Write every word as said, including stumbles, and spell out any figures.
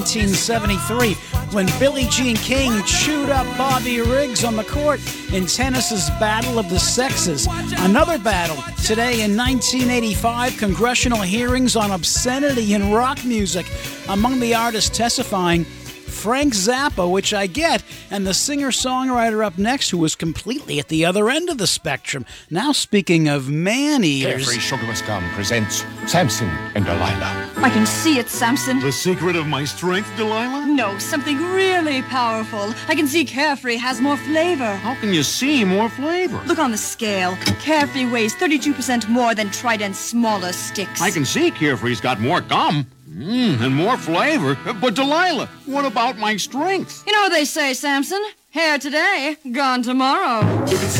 nineteen seventy-three, when Billie Jean King chewed up Bobby Riggs on the court in tennis's Battle of the Sexes. Another battle today in nineteen eighty-five, congressional hearings on obscenity in rock music. Among the artists testifying, Frank Zappa, which I get, and the singer-songwriter up next, who was completely at the other end of the spectrum. Now, speaking of man-eaters... Carefree Sugarless Gum presents Samson and Delilah. I can see it, Samson. The secret of my strength, Delilah? No, something really powerful. I can see Carefree has more flavor. How can you see more flavor? Look on the scale. Carefree weighs thirty-two percent more than Trident's smallest sticks. I can see Carefree's got more gum. Mmm, and more flavor. But Delilah, what about my strength? You know what they say, Samson? Hair today, gone tomorrow.